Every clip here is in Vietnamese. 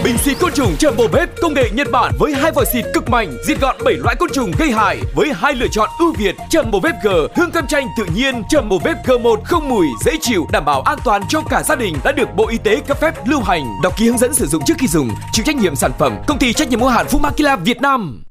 Bình xịt côn trùng Jumbo Bếp công nghệ Nhật Bản với 2 vòi xịt cực mạnh, diệt gọn 7 loại côn trùng gây hại với 2 lựa chọn ưu việt. Jumbo Bếp G, hương cam chanh tự nhiên. Jumbo Bếp G1 không mùi, dễ chịu, đảm bảo an toàn cho cả gia đình, đã được Bộ Y tế cấp phép lưu hành. Đọc ký hướng dẫn sử dụng trước khi dùng. Chịu trách nhiệm sản phẩm Công ty trách nhiệm hữu hạn Fumakila Việt Nam.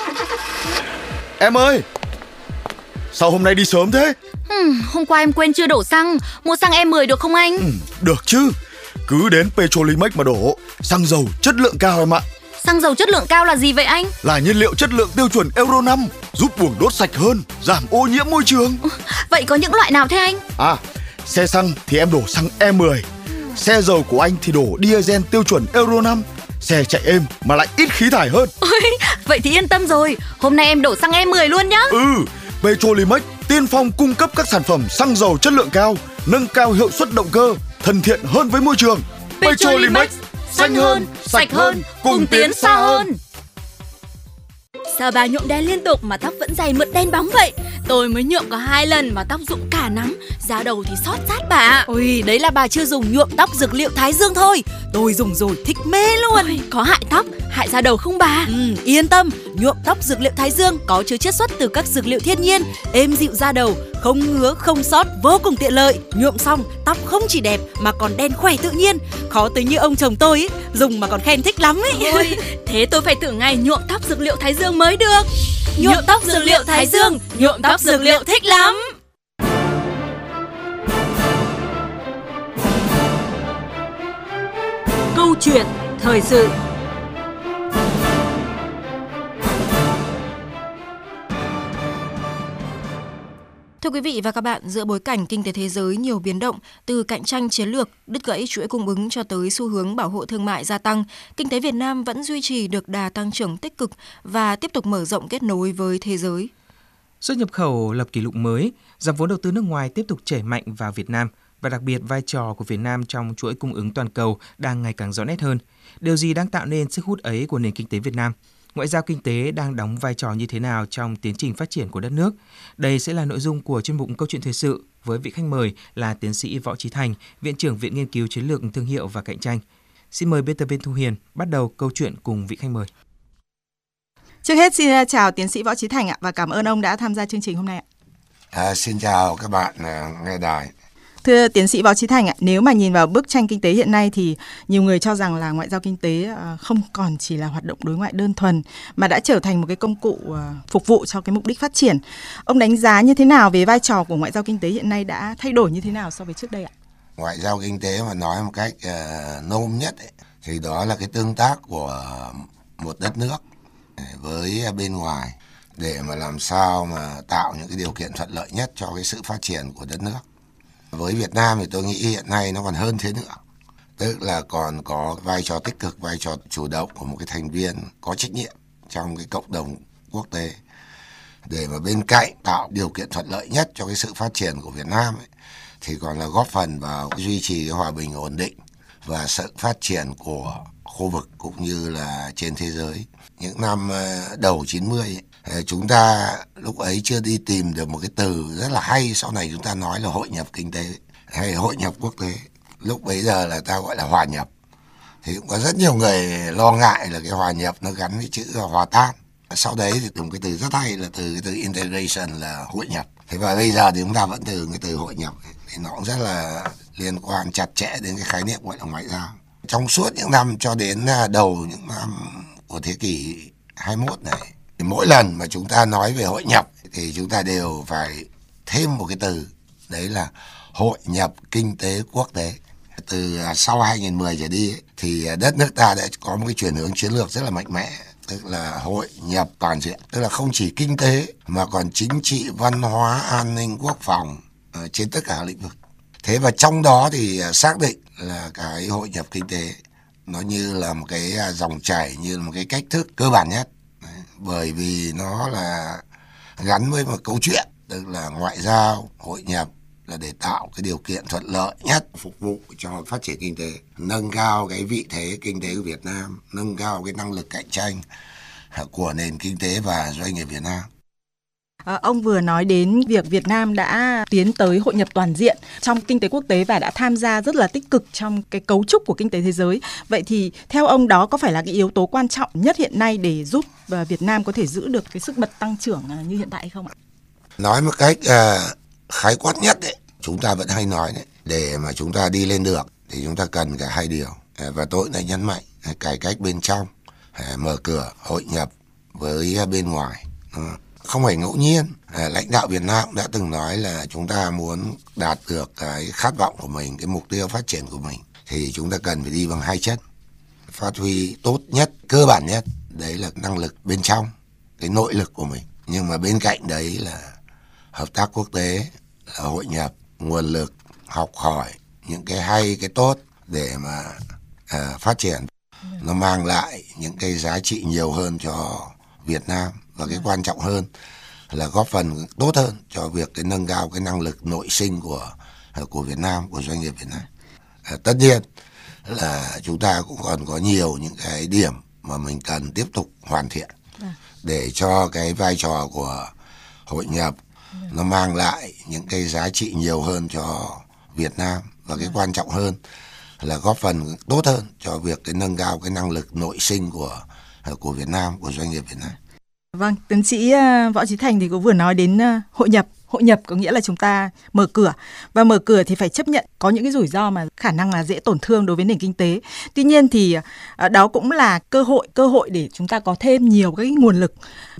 Em ơi, sao hôm nay đi sớm thế? Hôm qua em quên chưa đổ xăng. Mua xăng E10 được không anh? Được chứ, cứ đến Petrolimex mà đổ. Xăng dầu chất lượng cao em ạ. Xăng dầu chất lượng cao là gì vậy anh? Là nhiên liệu chất lượng tiêu chuẩn Euro 5, giúp buồng đốt sạch hơn, giảm ô nhiễm môi trường. Vậy có những loại nào thế anh? Xe xăng thì em đổ xăng E10. Xe dầu của anh thì đổ diesel tiêu chuẩn Euro 5. Xe chạy êm mà lại ít khí thải hơn. Vậy thì yên tâm rồi. Hôm nay em đổ xăng E10 luôn nhá. Petrolimex tiên phong cung cấp các sản phẩm xăng dầu chất lượng cao, nâng cao hiệu suất động cơ, thân thiện hơn với môi trường. Petrolimex, xanh hơn, sạch hơn, cùng tiến xa hơn. Sao bà nhuộm đen liên tục mà tóc vẫn dày mượt đen bóng vậy? Tôi mới nhuộm có 2 lần mà tóc rụng cả nắm, da đầu thì xót rát bà. Ôi, đấy là bà chưa dùng nhuộm tóc dược liệu Thái Dương thôi. Tôi dùng rồi thích mê luôn. Ôi, có hại tóc, hại da đầu không bà? Yên tâm, nhuộm tóc dược liệu Thái Dương có chứa chiết xuất từ các dược liệu thiên nhiên, êm dịu da đầu, không ngứa, không xót, vô cùng tiện lợi. Nhuộm xong, tóc không chỉ đẹp mà còn đen khỏe tự nhiên. Khó tính như ông chồng tôi dùng mà còn khen thích lắm ấy. Ôi, thế tôi phải thử ngày nhuộm tóc dược liệu Thái Dương mới được. Nhuộm tóc dược liệu Thái Dương, nhuộm tóc dược liệu thích lắm. Câu chuyện thời sự. Thưa quý vị và các bạn, giữa bối cảnh kinh tế thế giới nhiều biến động, từ cạnh tranh chiến lược, đứt gãy chuỗi cung ứng cho tới xu hướng bảo hộ thương mại gia tăng, kinh tế Việt Nam vẫn duy trì được đà tăng trưởng tích cực và tiếp tục mở rộng kết nối với thế giới. Xuất nhập khẩu lập kỷ lục mới, dòng vốn đầu tư nước ngoài tiếp tục chảy mạnh vào Việt Nam và đặc biệt vai trò của Việt Nam trong chuỗi cung ứng toàn cầu đang ngày càng rõ nét hơn. Điều gì đang tạo nên sức hút ấy của nền kinh tế Việt Nam? Ngoại giao kinh tế đang đóng vai trò như thế nào trong tiến trình phát triển của đất nước? Đây sẽ là nội dung của chuyên mục Câu chuyện thời sự với vị khách mời là tiến sĩ Võ Trí Thành, Viện trưởng Viện Nghiên cứu Chiến lược Thương hiệu và Cạnh tranh. Xin mời biên tập viên Thu Hiền bắt đầu câu chuyện cùng vị khách mời. Trước hết xin chào tiến sĩ Võ Trí Thành ạ và cảm ơn ông đã tham gia chương trình hôm nay ạ. Xin chào các bạn nghe đài. Thưa tiến sĩ Võ Trí Thành ạ, nếu mà nhìn vào bức tranh kinh tế hiện nay thì nhiều người cho rằng là ngoại giao kinh tế không còn chỉ là hoạt động đối ngoại đơn thuần mà đã trở thành một cái công cụ phục vụ cho cái mục đích phát triển. Ông đánh giá như thế nào về vai trò của ngoại giao kinh tế hiện nay đã thay đổi như thế nào so với trước đây ạ? Ngoại giao kinh tế mà nói một cách nôm nhất ấy, thì đó là cái tương tác của một đất nước với bên ngoài để mà làm sao mà tạo những cái điều kiện thuận lợi nhất cho cái sự phát triển của đất nước. Với Việt Nam thì tôi nghĩ hiện nay nó còn hơn thế nữa. Tức là còn có vai trò tích cực, vai trò chủ động của một cái thành viên có trách nhiệm trong cái cộng đồng quốc tế. Để mà bên cạnh tạo điều kiện thuận lợi nhất cho cái sự phát triển của Việt Nam ấy, thì còn là góp phần vào duy trì cái hòa bình ổn định và sự phát triển của khu vực cũng như là trên thế giới. Những năm đầu 90 ấy, chúng ta lúc ấy chưa đi tìm được một cái từ rất là hay, sau này chúng ta nói là hội nhập kinh tế hay hội nhập quốc tế. Lúc bấy giờ là ta gọi là hòa nhập. Thì cũng có rất nhiều người lo ngại là cái hòa nhập nó gắn với chữ hòa tan. Sau đấy thì dùng cái từ rất hay là từ cái từ integration là hội nhập. Thế và bây giờ thì chúng ta vẫn từ cái từ hội nhập thì nó cũng rất là liên quan chặt chẽ đến cái khái niệm gọi là ngoại giao. Trong suốt những năm cho đến đầu những năm của thế kỷ 21 này, thì mỗi lần mà chúng ta nói về hội nhập thì chúng ta đều phải thêm một cái từ, đấy là hội nhập kinh tế quốc tế. Từ sau 2010 trở đi ấy, thì đất nước ta đã có một cái chuyển hướng chiến lược rất là mạnh mẽ, tức là hội nhập toàn diện, tức là không chỉ kinh tế mà còn chính trị, văn hóa, an ninh, quốc phòng trên tất cả các lĩnh vực. Thế và trong đó thì xác định là cái hội nhập kinh tế nó như là một cái dòng chảy, như là một cái cách thức cơ bản nhất. Đấy, bởi vì nó là gắn với một câu chuyện, tức là ngoại giao, hội nhập là để tạo cái điều kiện thuận lợi nhất phục vụ cho phát triển kinh tế, nâng cao cái vị thế kinh tế của Việt Nam, nâng cao cái năng lực cạnh tranh của nền kinh tế và doanh nghiệp Việt Nam. Ông vừa nói đến việc Việt Nam đã tiến tới hội nhập toàn diện trong kinh tế quốc tế và đã tham gia rất là tích cực trong cái cấu trúc của kinh tế thế giới. Vậy thì theo ông đó có phải là cái yếu tố quan trọng nhất hiện nay để giúp Việt Nam có thể giữ được cái sức bật tăng trưởng như hiện tại hay không ạ? Nói một cách khái quát nhất đấy, chúng ta vẫn hay nói đấy, để mà chúng ta đi lên được thì chúng ta cần cả hai điều. Và tôi đã nhấn mạnh cải cách bên trong, mở cửa hội nhập với bên ngoài. Không phải ngẫu nhiên, lãnh đạo Việt Nam đã từng nói là chúng ta muốn đạt được cái khát vọng của mình, cái mục tiêu phát triển của mình thì chúng ta cần phải đi bằng hai chất. Phát huy tốt nhất, cơ bản nhất, đấy là năng lực bên trong, cái nội lực của mình. Nhưng mà bên cạnh đấy là hợp tác quốc tế, là hội nhập, nguồn lực, học hỏi những cái hay, cái tốt để mà phát triển. Nó mang lại những cái giá trị nhiều hơn cho Việt Nam, và cái quan trọng hơn là góp phần tốt hơn cho việc cái nâng cao cái năng lực nội sinh của Việt Nam, của doanh nghiệp Việt Nam. Tất nhiên là chúng ta cũng còn có nhiều những cái điểm mà mình cần tiếp tục hoàn thiện để cho cái vai trò của hội nhập nó mang lại những cái giá trị nhiều hơn cho Việt Nam, và cái quan trọng hơn là góp phần tốt hơn cho việc cái nâng cao cái năng lực nội sinh của Việt Nam, của doanh nghiệp Việt Nam. Vâng, tiến sĩ Võ Trí Thành thì cũng vừa nói đến hội nhập. Hội nhập có nghĩa là chúng ta mở cửa, và mở cửa thì phải chấp nhận có những cái rủi ro mà khả năng là dễ tổn thương đối với nền kinh tế. Tuy nhiên thì đó cũng là cơ hội để chúng ta có thêm nhiều cái nguồn lực,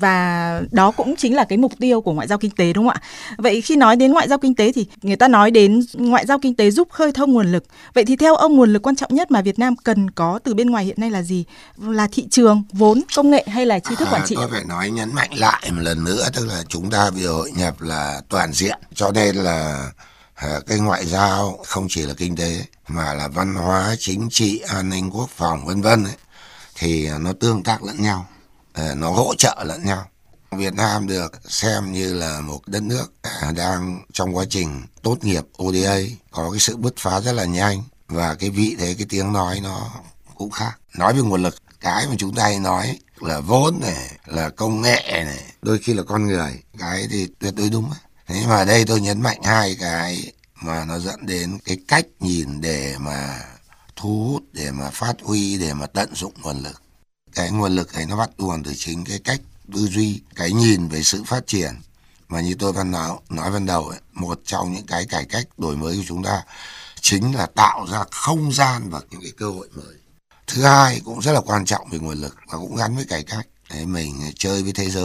và đó cũng chính là cái mục tiêu của ngoại giao kinh tế, đúng không ạ? Vậy khi nói đến ngoại giao kinh tế thì người ta nói đến ngoại giao kinh tế giúp khơi thông nguồn lực. Vậy thì theo ông, nguồn lực quan trọng nhất mà Việt Nam cần có từ bên ngoài hiện nay là gì? Là thị trường, vốn, công nghệ hay là tri thức quản trị? Tôi phải nói nhấn mạnh lại một lần nữa, tức là chúng ta vừa hội nhập là toàn diện, cho nên là cái ngoại giao không chỉ là kinh tế mà là văn hóa, chính trị, an ninh, quốc phòng vân vân ấy, thì nó tương tác lẫn nhau, nó hỗ trợ lẫn nhau. Việt Nam được xem như là một đất nước đang trong quá trình tốt nghiệp ODA, có cái sự bứt phá rất là nhanh, và cái vị thế, cái tiếng nói nó cũng khác. Nói về nguồn lực, cái mà chúng ta hay nói là vốn này, là công nghệ này, đôi khi là con người, cái thì tuyệt đối đúng. Thế mà đây tôi nhấn mạnh hai cái mà nó dẫn đến cái cách nhìn để mà thu hút, để mà phát huy, để mà tận dụng nguồn lực. Cái nguồn lực ấy nó bắt nguồn từ chính cái cách tư duy, cái nhìn về sự phát triển. Mà như tôi nói ban đầu ấy, một trong những cái cải cách đổi mới của chúng ta chính là tạo ra không gian và những cái cơ hội mới. Thứ hai cũng rất là quan trọng về nguồn lực và cũng gắn với cải cách. Đấy, mình chơi với thế giới.